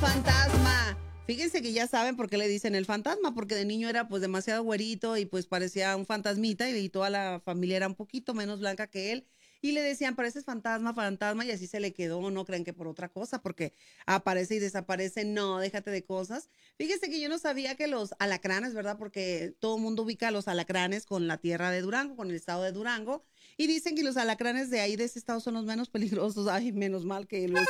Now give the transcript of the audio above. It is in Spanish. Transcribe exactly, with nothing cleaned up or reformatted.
fantasma. Fíjense que ya saben por qué le dicen el fantasma, porque de niño era pues demasiado güerito y pues parecía un fantasmita y, y toda la familia era un poquito menos blanca que él. Y le decían, pareces fantasma, fantasma, y así se le quedó, no creen que por otra cosa, porque aparece y desaparece, no, déjate de cosas. Fíjese que yo no sabía que los alacranes, ¿verdad? Porque todo el mundo ubica a los alacranes con la tierra de Durango, con el estado de Durango, y dicen que los alacranes de ahí, de ese estado, son los menos peligrosos. Ay, menos mal que los